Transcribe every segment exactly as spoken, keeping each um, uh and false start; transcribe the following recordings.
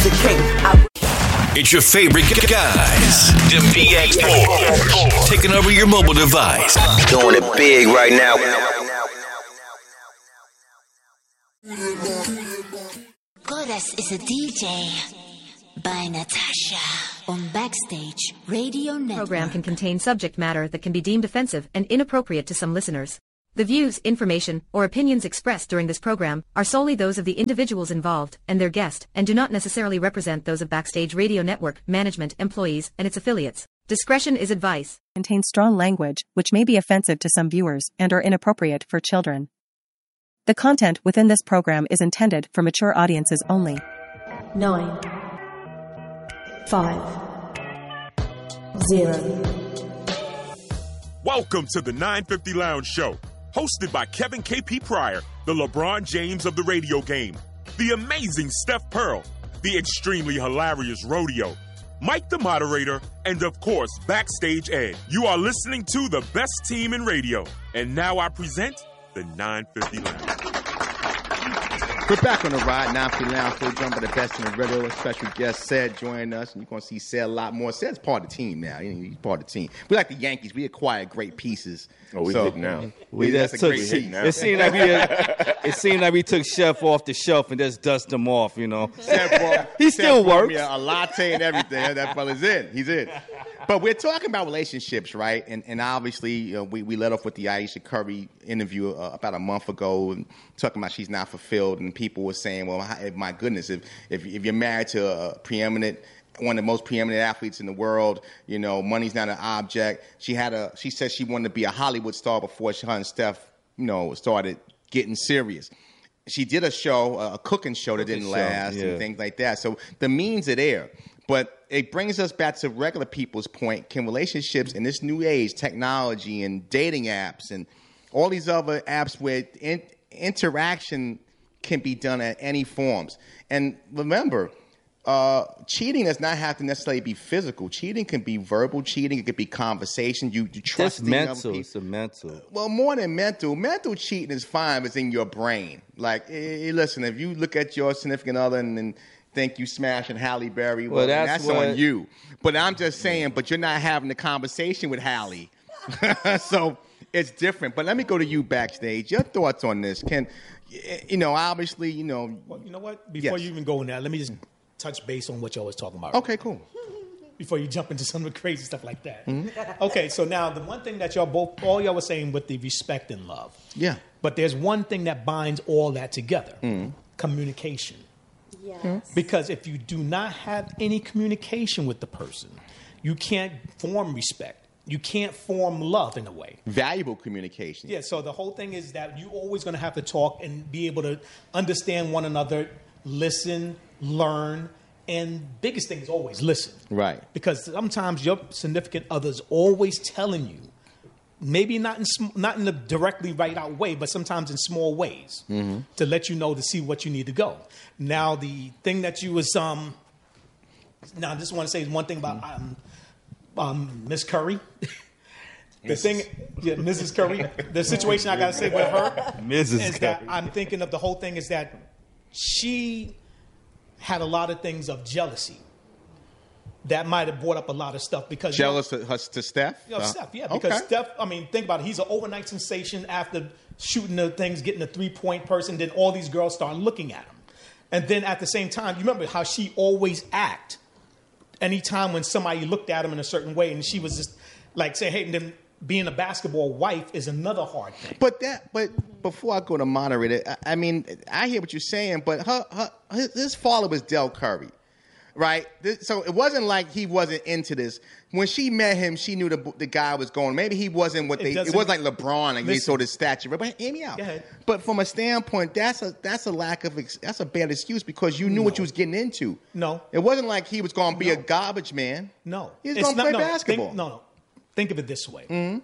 the king. I- It's your favorite guys, the B X Boys, taking over your mobile device. Doing it big right now. Goddess is a D J by Natasha on Backstage Radio Network. The program can contain subject matter that can be deemed offensive and inappropriate to some listeners. The views, information, or opinions expressed during this program are solely those of the individuals involved and their guest and do not necessarily represent those of Backstage Radio Network, management, employees, and its affiliates. Discretion is advice. Contains strong language which may be offensive to some viewers and are inappropriate for children. The content within this program is intended for mature audiences only. Nine. Five. Zero. Welcome to the nine fifty Lounge Show, hosted by Kevin K P Pryor, the LeBron James of the radio game, the amazing Steph Pearl, the extremely hilarious Rodeo, Mike the moderator, and of course, Backstage Ed. You are listening to the best team in radio. And now I present the nine fifty Lounge. We're back on the ride, nine fifty Lounge, full jump by the best in the radio. A special guest, Ced, joining us, and you're going to see Ced a lot more. Ced's part of the team now. He's part of the team. We like the Yankees. We acquire great pieces. Oh, we so, hit now. We that's just a took. great piece. It seemed like we. Had, it seemed like we took Chef off the shelf and just dust him off. You know, brought, he still works. Me a, a latte and everything. That fella's in. He's in. But we're talking about relationships, right? And and obviously, you know, we, we let off with the Ayesha Curry interview uh, about a month ago, and talking about she's not fulfilled, and people were saying, well, my goodness, if if, if you're married to a preeminent, one of the most preeminent athletes in the world, you know, money's not an object. She had a, she said she wanted to be a Hollywood star before she, her and Steph, you know, started getting serious. She did a show, a cooking show that Cooking didn't show, last, yeah. and things like that. So the means are there. But it brings us back to regular people's point. Can relationships in this new age, technology and dating apps and all these other apps where in, interaction can be done at any forms? And remember, uh, cheating does not have to necessarily be physical. Cheating can be verbal cheating. It could be conversation. You, you trust It's mental. It's a mental. Well, more than mental. Mental cheating is fine if it's in your brain. Like, eh, listen, if you look at your significant other and, and think you smashing Halle Berry, well, well that's, that's what, on you. But I'm just saying, but you're not having a conversation with Halle. So it's different. But let me go to you Backstage. Your thoughts on this. Can, you know, obviously, you know. Well, you know what? Before yes. you even go in there, let me just touch base on what y'all was talking about. Okay, cool. Before you jump into some of the crazy stuff like that. Mm-hmm. Okay, so now the one thing that y'all both, all y'all were saying with the respect and love. Yeah. But there's one thing that binds all that together. Mm-hmm. Communication. Yes. Because if you do not have any communication with the person, you can't form respect. You can't form love in a way. Valuable communication. Yeah, so the whole thing is that you're always going to have to talk and be able to understand one another, listen, learn, and biggest thing is always listen. Right. Because sometimes your significant other's always telling you, maybe not in sm- not in the directly right out way, but sometimes in small ways, mm-hmm. to let you know to see what you need to go. Now, the thing that you was um. Now, I just want to say one thing about um, um Miss Curry. The thing, yeah, Missus Curry. The situation I got to say with her, Missus is Curry. that I'm thinking of the whole thing is that she had a lot of things of jealousy that might have brought up a lot of stuff because jealous you know, to, her, to Steph. You know, uh, Steph, yeah, because okay. Steph. I mean, think about it. He's an overnight sensation after shooting the things, getting a three point person. Then all these girls start looking at him, and then at the same time, you remember how she always act. Anytime when somebody looked at him in a certain way, and she was just like saying, "Hey," and then being a basketball wife is another hard thing. But that, but before I go to moderator, I, I mean, I hear what you're saying, but her, her, his, his father was Del Curry, right? This, so it wasn't like he wasn't into this. When she met him, she knew the the guy was going. Maybe he wasn't what It they. It, doesn't- wasn't like LeBron, like they Listen. saw his stature. But hear me out. Go ahead. But from a standpoint, that's a that's a lack of ex, that's a bad excuse because you knew No. what you was getting into. No. It wasn't like he was going to be No. a garbage man. No, He was It's going to not- play no, basketball. Think, no, no. Think of it this way. Mm-hmm.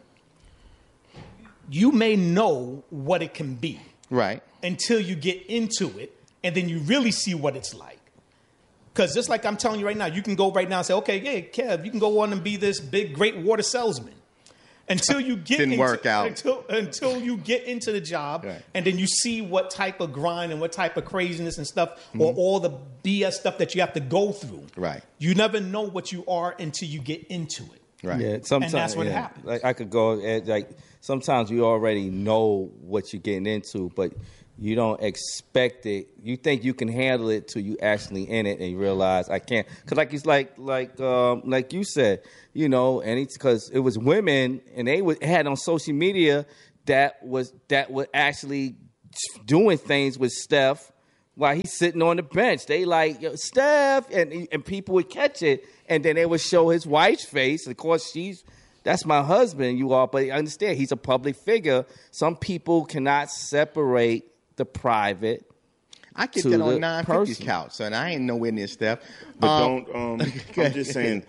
You may know what it can be Right. until you get into it, and then you really see what it's like. Because just like I'm telling you right now, you can go right now and say, okay, yeah, Kev, you can go on and be this big, great water salesman. Until you get Didn't into, work out. Until, until you get into the job, Right. and then you see what type of grind and what type of craziness and stuff, or Mm-hmm. all the B S stuff that you have to go through. Right. You never know what you are until you get into it. Right. Yeah, sometimes And that's what yeah. happens. Like I could go at, like sometimes you already know what you're getting into, but you don't expect it. You think you can handle it till you actually in it, and you realize I can't. Because like it's like like um, like you said, you know, and it's because it was women, and they would, had on social media that was that were actually doing things with Steph while he's sitting on the bench. They like, yo, Steph, and and people would catch it, and then they would show his wife's face. Of course, she's that's my husband, you all, but understand he's a public figure. Some people cannot separate the private. I get to that the on nine fifty's person. couch, son. I ain't nowhere near Steph. But Um, don't. Um, I'm just saying.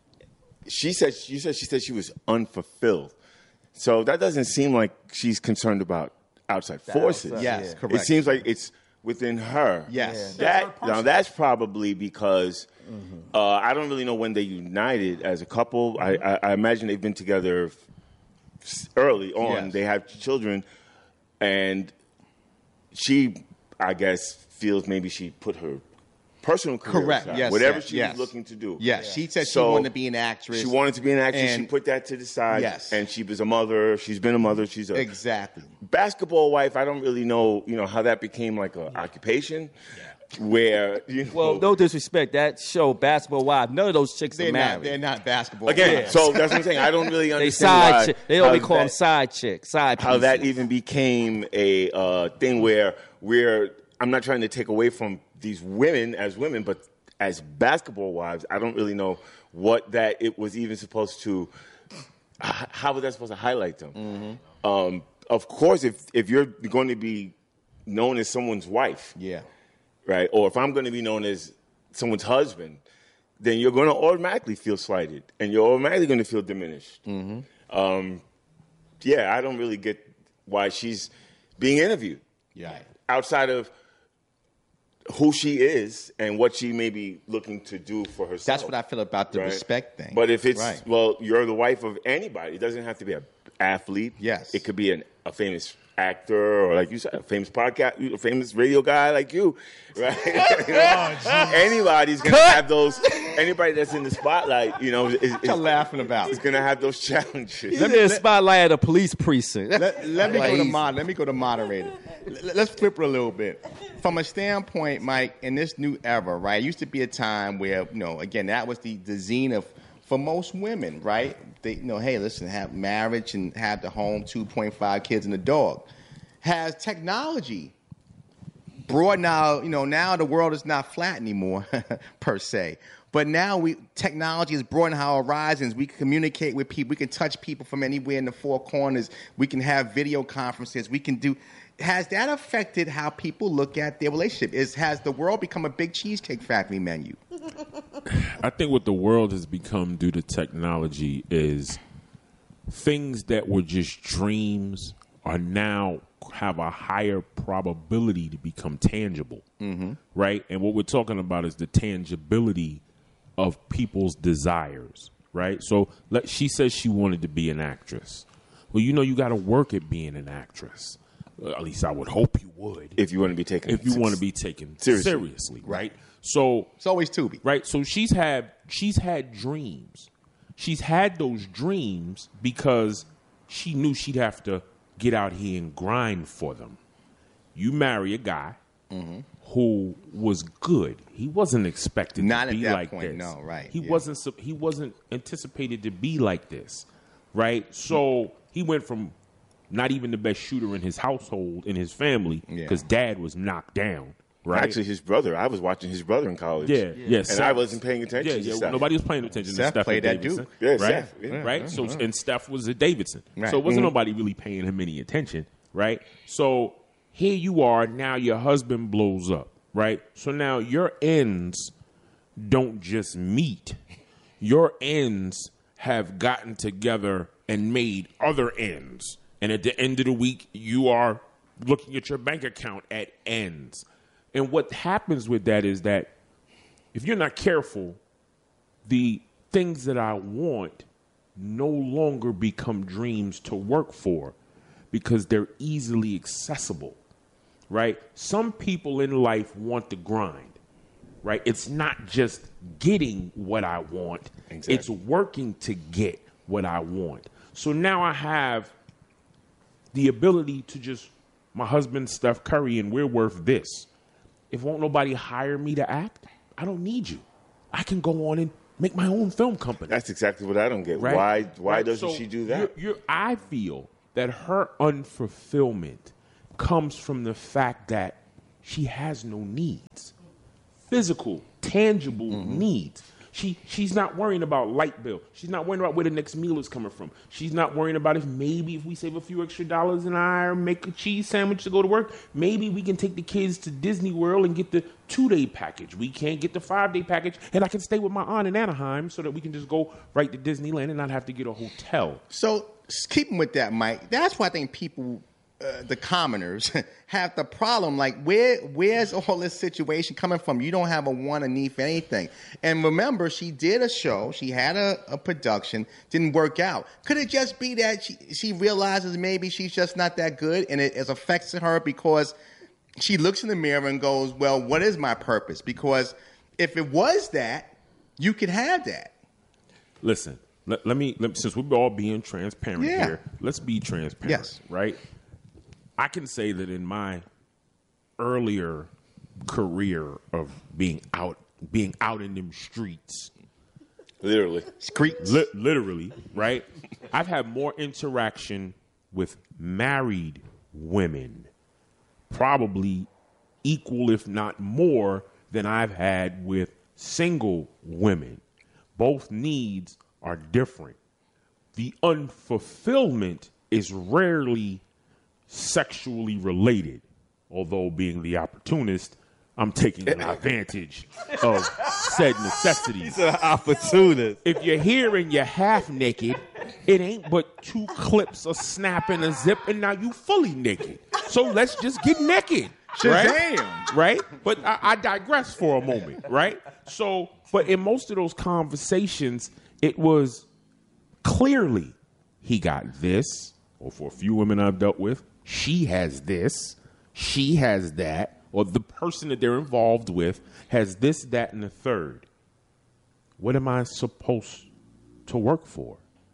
She said. You said she said she was unfulfilled. So that doesn't seem like she's concerned about outside forces. outside, Yes, yeah. correct. It seems like it's within her. Yes. That now that's probably because uh, I don't really know when they united as a couple. I, I, I imagine they've been together f- early on. Yes. They have children, and she, I guess, feels maybe she put her personal career Correct. aside, Yes. whatever yes, she yes. was looking to do. Yes. She said So, she wanted to be an actress. She wanted to be an actress. And- she put that to the side. Yes. And she was a mother. She's been a mother. She's a Exactly. basketball wife. I don't really know, you know, how that became like an occupation. Where you know, Well, no disrespect, that show Basketball Wives, none of those chicks They're are not. married. They're not basketball. again, players. so that's what I'm saying. I don't really They understand side why, chick. They only how call them that- side chicks, side how that pieces. even became a uh, thing where we're. I'm not trying to take away from these women as women, but as basketball wives, I don't really know what that it was even supposed to. h- How was that supposed to highlight them? Mm-hmm. Um, of course, if if you're going to be known as someone's wife, Yeah. right, or if I'm going to be known as someone's husband, then you're going to automatically feel slighted, and you're automatically going to feel diminished. Mm-hmm. Um, yeah, I don't really get why she's being interviewed Yeah. outside of who she is and what she may be looking to do for herself. That's what I feel about the right? respect thing. But if it's, Right. well, you're the wife of anybody. It doesn't have to be an athlete. Yes. It could be an, a famous actor or, like you said, a famous podcast, a famous radio guy like you, right? You know, anybody's going to have those, anybody that's in the spotlight, you know, is, is, What y'all laughing about? is going to have those challenges. He's in a spotlight at a police precinct. Let, let me Like go to he's- mod. Let me go to moderator. L- let's flip it a little bit. From a standpoint, Mike, in this new era, right? It used to be a time where, you know, again, that was the the zenith for most women, right? They, you know, hey, listen, have marriage and have the home, two point five kids and a dog. Has technology brought now, you know, now the world is not flat anymore, per se. But now we technology has broadened our horizons. We can communicate with people. We can touch people from anywhere in the four corners. We can have video conferences. We can do. Has that affected how people look at their relationship? Is has the world become a big Cheesecake Factory menu? I think what the world has become due to technology is things that were just dreams are now have a higher probability to become tangible, Mm-hmm. right? And what we're talking about is the tangibility of people's desires, right? So let, she says she wanted to be an actress. Well, you know, you got to work at being an actress. Uh, at least I would hope you would. If you want to be taken If you want to be taken Seriously. seriously, right? So It's always Tubi. right? So she's had she's had dreams. She's had those dreams because she knew she'd have to get out here and grind for them. You marry a guy Mm-hmm. who was good. He wasn't expected Not to at be that like point, this. no, right, He yeah. wasn't. sup- He wasn't anticipated to be like this, right? So he went from not even the best shooter in his household, in his family, Yeah. because dad was knocked down. Right? Actually, his brother. I was watching his brother in college. Yeah, yeah. And Seth- I wasn't paying attention Yeah, to yeah. Steph. Nobody was paying attention Seth to Steph played at at Davidson. Duke. Yeah, right? Seth, yeah. right. Yeah, So yeah. and Steph was at Davidson. Right. So it wasn't Mhm. nobody really paying him any attention. Right. So here you are now. Your husband blows up. Right. So now your ends don't just meet. Your ends have gotten together and made other ends. And at the end of the week, you are looking at your bank account at ends. And what happens with that is that if you're not careful, the things that I want no longer become dreams to work for because they're easily accessible, right? Some people in life want the grind, right? It's not just getting what I want. Exactly. It's working to get what I want. So now I have the ability to just, my husband's Steph Curry and we're worth this. If won't nobody hire me to act, I don't need you. I can go on and make my own film company. That's exactly what I don't get. Right? Why Why right? doesn't so she do that? You're, you're, I feel that her unfulfillment comes from the fact that she has no needs. Physical, tangible mm-hmm. needs. She She's not worrying about light bill. She's not worrying about where the next meal is coming from. She's not worrying about if maybe if we save a few extra dollars and I make a cheese sandwich to go to work, maybe we can take the kids to Disney World and get the two-day package. We can't get the five-day package, and I can stay with my aunt in Anaheim so that we can just go right to Disneyland and not have to get a hotel. So keeping with that, Mike, that's why I think people... Uh, the commoners have the problem. Like, where where's all this situation coming from? You don't have a want a need for anything. And remember, she did a show. She had a, a production. Didn't work out. Could it just be that she, she realizes maybe she's just not that good and it, it affects her because she looks in the mirror and goes, well, what is my purpose? Because if it was that, you could have that. Listen, let, let me, let, since we're all being transparent yeah. here, let's be transparent, yes. right? I can say that in my earlier career of being out, being out in them streets, literally, streets, li- literally, right? I've had more interaction with married women, probably equal, if not more, than I've had with single women. Both needs are different. The unfulfillment is rarely sexually related, although being the opportunist, I'm taking an advantage of said necessities. He's an opportunist. If you're here and you're half naked, it ain't but two clips, a snap, and a zip, and now you fully naked. So let's just get naked. Right? Shazam. Right? But I, I digress for a moment, right? So, but in most of those conversations, it was clearly he got this, or for a few women I've dealt with, she has this, she has that, or the person that they're involved with has this, that, and the third. What am I supposed to work for?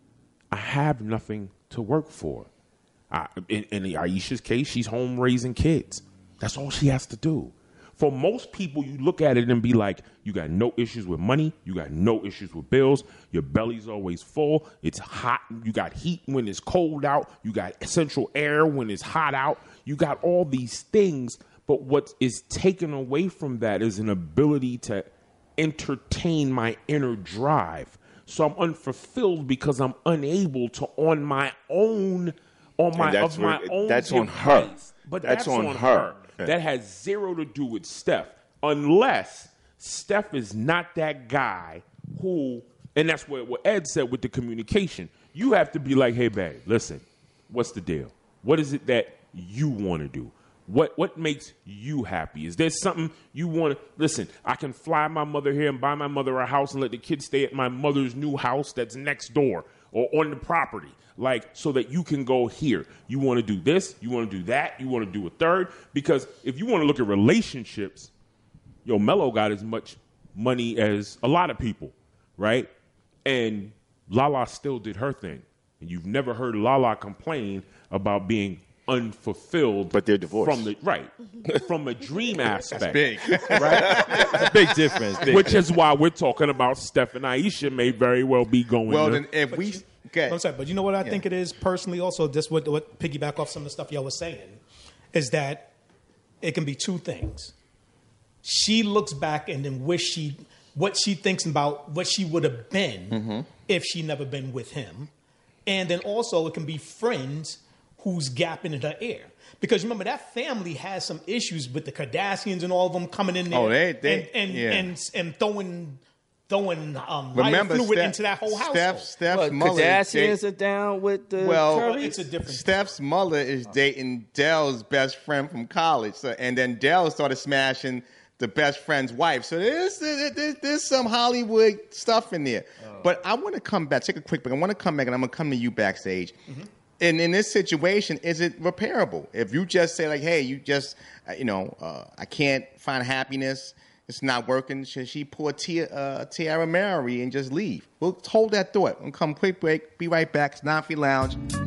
I have nothing to work for. I, in, in Aisha's case, she's home raising kids. That's all she has to do. For most people, you look at it and be like, you got no issues with money. You got no issues with bills. Your belly's always full. It's hot. You got heat when it's cold out. You got central air when it's hot out. You got all these things. But what is taken away from that is an ability to entertain my inner drive. So I'm unfulfilled because I'm unable to, on my own, on my of my where, own. That's on her. But that's, that's on, on her. her. That has zero to do with Steph, unless Steph is not that guy who, and that's what, what Ed said with the communication. You have to be like, hey, babe, listen, what's the deal? What is it that you want to do? What what makes you happy? Is there something you want to, listen, I can fly my mother here and buy my mother a house and let the kids stay at my mother's new house that's next door or on the property. Like, so that you can go here. You want to do this, you want to do that, you want to do a third. Because if you want to look at relationships, yo, Melo got as much money as a lot of people, right? And Lala still did her thing. And you've never heard Lala complain about being unfulfilled. But they're divorced. From the, right. From a dream aspect. That's big. Right? It's a big difference. Big Which difference. is why we're talking about Steph and Aisha may very well be going Well, to, then if But we... you- Okay. I'm sorry, but you know what I Yeah. think it is personally also, just what, what piggyback off some of the stuff y'all was saying, is that it can be two things. She looks back and then wish she, what she thinks about what she would have been Mm-hmm. if she never been with him. And then also it can be friends who's gapping in her ear. Because remember, that family has some issues with the Kardashians and all of them coming in there Oh, they- they- and, and, yeah. and, and throwing throwing um, Remember, lighter fluid Steph- into that whole house. Steph, Steph's What, mother is Kardashians date- are down with the Well, Currys? It's a different. Steph's mother is dating Dell's best friend from college, so, and then Dell started smashing the best friend's wife. So there's there's, there's some Hollywood stuff in there. But I want to come back. Take a quick break. I want to come back, and I'm going to come to you backstage. Mm-hmm. And in this situation, is it repairable? If you just say, like, hey, you just, uh, you know, uh, I can't find happiness, it's not working, should she pull a Tia, uh, Tiara Mowry and just leave? We'll hold that thought. We'll come quick break. Be right back. It's Nine Feet Lounge.